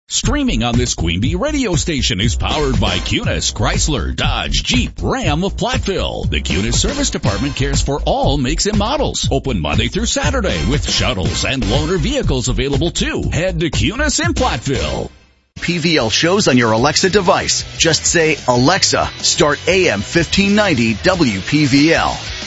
Streaming on this Queen Bee radio station is powered by Cunis, Chrysler, Dodge, Jeep, Ram of Platteville. The Cunis Service Department cares for all makes and models. Open Monday through Saturday with shuttles and loaner vehicles available too. Head to Cunis in Platteville. PVL shows on your Alexa device. Just say, Alexa, start AM 1590 WPVL.